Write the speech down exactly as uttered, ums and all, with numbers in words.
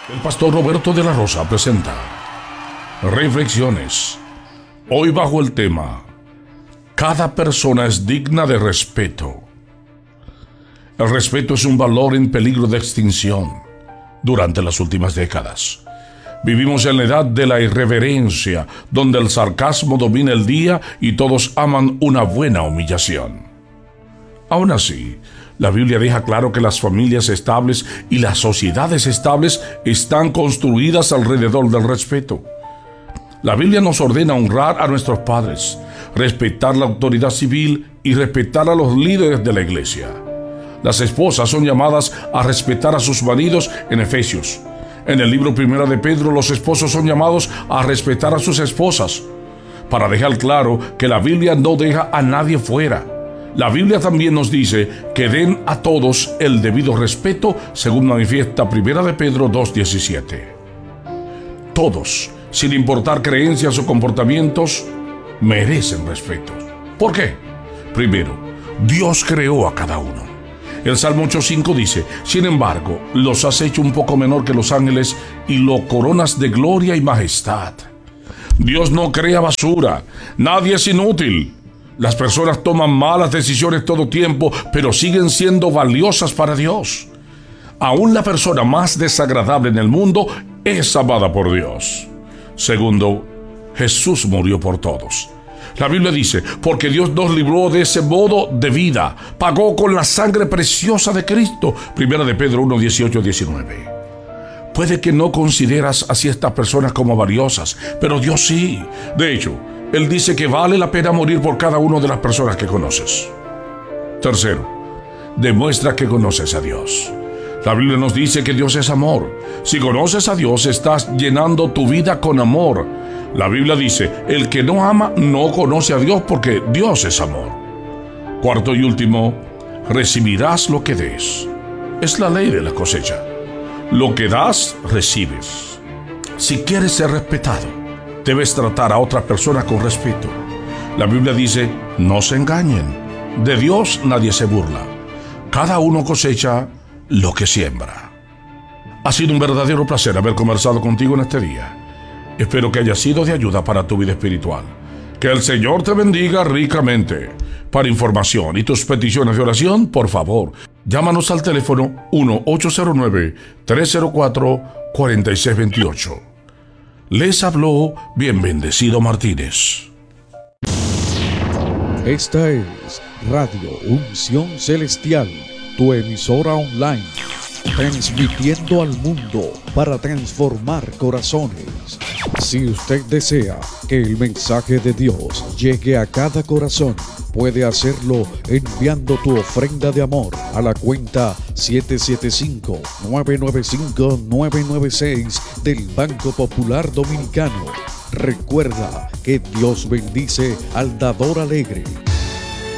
El pastor Roberto de la Rosa presenta Reflexiones. Hoy bajo el tema: cada persona es digna de respeto. El respeto es un valor en peligro de extinción durante las últimas décadas. Vivimos en la edad de la irreverencia, donde el sarcasmo domina el día y todos aman una buena humillación. Aún así, la Biblia deja claro que las familias estables y las sociedades estables están construidas alrededor del respeto. La Biblia nos ordena honrar a nuestros padres, respetar la autoridad civil y respetar a los líderes de la iglesia. Las esposas son llamadas a respetar a sus maridos en Efesios. En el libro primero de Pedro, los esposos son llamados a respetar a sus esposas. Para dejar claro que la Biblia no deja a nadie fuera. La Biblia también nos dice que den a todos el debido respeto, según manifiesta primero de Pedro dos diecisiete. Todos, sin importar creencias o comportamientos, merecen respeto. ¿Por qué? Primero, Dios creó a cada uno. El Salmo ocho cinco dice: sin embargo, los has hecho un poco menor que los ángeles y lo coronas de gloria y majestad. Dios no crea basura. Nadie es inútil. Las personas toman malas decisiones todo tiempo, pero siguen siendo valiosas para Dios. Aún la persona más desagradable en el mundo es amada por Dios. Segundo, Jesús murió por todos. La Biblia dice: porque Dios nos libró de ese modo de vida, pagó con la sangre preciosa de Cristo. Primera de Pedro uno dieciocho diecinueve. Puede que no consideras a ciertas personas como valiosas, pero Dios sí. De hecho, Él dice que vale la pena morir por cada una de las personas que conoces. Tercero, demuestra que conoces a Dios. La Biblia nos dice que Dios es amor. Si conoces a Dios, estás llenando tu vida con amor. La Biblia dice: el que no ama no conoce a Dios, porque Dios es amor. Cuarto y último, recibirás lo que des. Es la ley de la cosecha. Lo que das, recibes. Si quieres ser respetado, debes tratar a otras personas con respeto. La Biblia dice: no se engañen. De Dios nadie se burla. Cada uno cosecha lo que siembra. Ha sido un verdadero placer haber conversado contigo en este día. Espero que haya sido de ayuda para tu vida espiritual. Que el Señor te bendiga ricamente. Para información y tus peticiones de oración, por favor, llámanos al teléfono uno ocho cero nueve, tres cero cuatro, cuatro seis dos ocho. Les habló Bien Bendecido Martínez. Esta es Radio Unción Celestial, tu emisora online, transmitiendo al mundo para transformar corazones. Si usted desea que el mensaje de Dios llegue a cada corazón, puede hacerlo enviando tu ofrenda de amor a la cuenta siete siete cinco, nueve nueve cinco, nueve nueve seis del Banco Popular Dominicano. Recuerda que Dios bendice al dador alegre.